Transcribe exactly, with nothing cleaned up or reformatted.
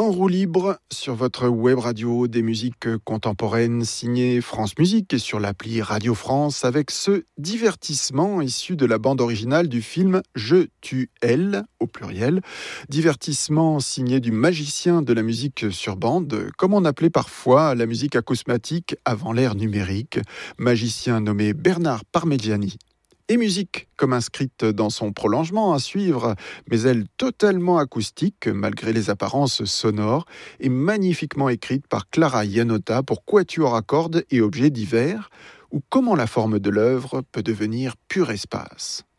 En roue libre sur votre web radio des musiques contemporaines signées France Musique et sur l'appli Radio France avec ce divertissement issu de la bande originale du film Je tue elle au pluriel. Divertissement signé du magicien de la musique sur bande, comme on appelait parfois la musique acousmatique avant l'ère numérique, magicien nommé Bernard Parmigiani. Et musique, comme inscrite dans son prolongement à suivre, mais elle totalement acoustique, malgré les apparences sonores, et magnifiquement écrite par Clara Iannotta pour quatuor à cordes et objets divers, ou comment la forme de l'œuvre peut devenir pur espace.